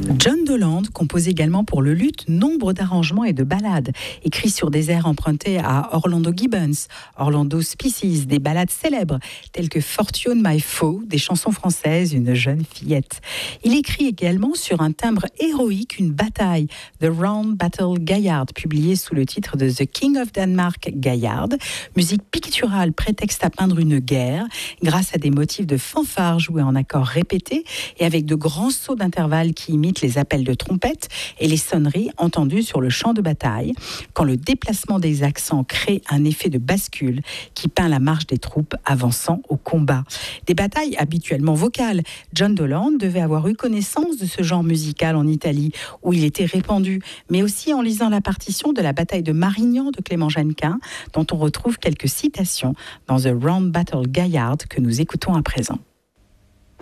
John Doland compose également pour le luth nombre d'arrangements et de ballades, écrits sur des airs empruntés à Orlando Gibbons, Orlando Species, des ballades célèbres telles que Fortune My Foe, des chansons françaises, une jeune fillette. Il écrit également sur un timbre héroïque une bataille, The Round Battle Gaillard, publiée sous le titre de The King of Denmark Gaillard, musique picturale prétexte à peindre une guerre grâce à des motifs de fanfare joués en accords répétés et avec de grands sauts d'intervalle qui imitent les appels de trompette et les sonneries entendues sur le champ de bataille, quand le déplacement des accents crée un effet de bascule qui peint la marche des troupes avançant au combat. Des batailles habituellement vocales. John Doland devait avoir eu connaissance de ce genre musical en Italie, où il était répandu, mais aussi en lisant la partition de la bataille de Marignan de Clément Jeannequin, dont on retrouve quelques citations dans The Round Battle Gaillard que nous écoutons à présent.